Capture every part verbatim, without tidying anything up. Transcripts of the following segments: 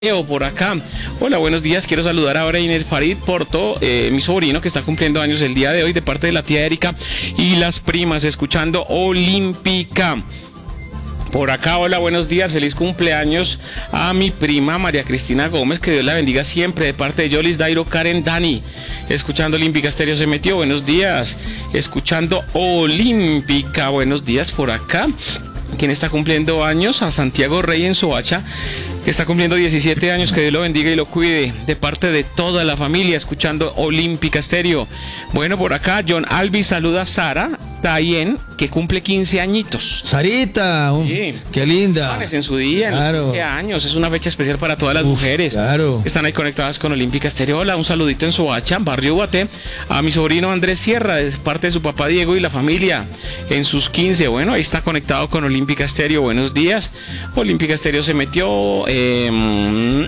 Por acá. Hola, buenos días. Quiero saludar a Breiner Farid Porto, eh, mi sobrino que está cumpliendo años el día de hoy, de parte de la tía Erika y las primas, escuchando Olímpica. Por acá, hola, buenos días, feliz cumpleaños a mi prima María Cristina Gómez, que Dios la bendiga siempre, de parte de Yolis, Dairo, Karen, Dani, escuchando Olímpica Estéreo se metió, buenos días, escuchando Olímpica, buenos días por acá. ¿Quién está cumpliendo años? A Santiago Rey en Soacha, que está cumpliendo diecisiete años, que Dios lo bendiga y lo cuide, de parte de toda la familia, escuchando Olímpica Estéreo. Bueno, por acá, John Alvis saluda a Sara Tayen, que cumple quince añitos. Sarita, uf, sí. Qué linda. En su día, en claro. los quince años, es una fecha especial para todas las uf, mujeres claro. que están ahí conectadas con Olímpica Estéreo. Hola, un saludito en Soacha, barrio Guaté, a mi sobrino Andrés Sierra, de parte de su papá Diego y la familia, en sus quince. Bueno, ahí está conectado con Olímpica Estéreo. Buenos días. Olímpica Estéreo se metió. Eh,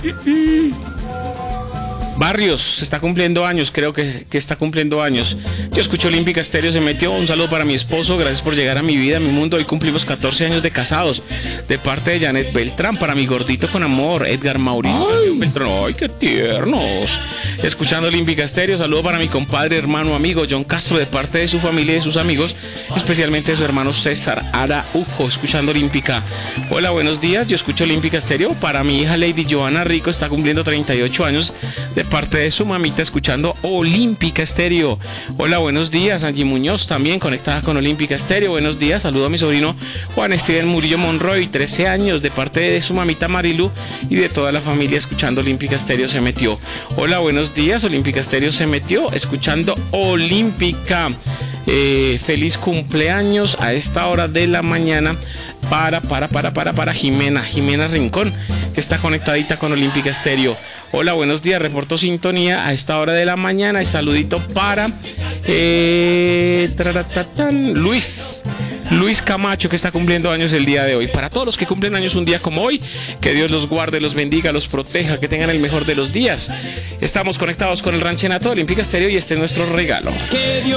Barrios está cumpliendo años, creo que, que está cumpliendo años. Yo escucho Olímpica Estéreo se metió. Un saludo para mi esposo, gracias por llegar a mi vida, a mi mundo. Hoy cumplimos catorce años de casados, de parte de Janet Beltrán. Para mi gordito con amor, Edgar Mauricio ay. Beltrán. Ay, qué tiernos. Escuchando Olímpica Estéreo. Saludo para mi compadre, hermano, amigo John Castro, de parte de su familia y de sus amigos, especialmente de su hermano César Araujo, escuchando Olímpica. Hola, buenos días, yo escucho Olímpica Estéreo. Para mi hija Lady Joana Rico, está cumpliendo treinta y ocho años, de parte de su mamita, escuchando Olímpica Estéreo. Hola, buenos días. Angie Muñoz también conectada con Olímpica Estéreo. Buenos días. Saludo a mi sobrino Juan Steven Murillo Monroy, trece años, de parte de su mamita Marilu y de toda la familia, escuchando Olímpica Estéreo se metió. Hola, buenos días. Olímpica Estéreo se metió, escuchando Olímpica. Eh, feliz cumpleaños a esta hora de la mañana para, para, para, para, para Jimena, Jimena Rincón, que está conectadita con Olímpica Estéreo. Hola, buenos días, reporto sintonía a esta hora de la mañana y saludito para eh, Luis. Luis Camacho, que está cumpliendo años el día de hoy. Para todos los que cumplen años un día como hoy, que Dios los guarde, los bendiga, los proteja, que tengan el mejor de los días. Estamos conectados con el Ranchenato Olímpica Estéreo y este es nuestro regalo.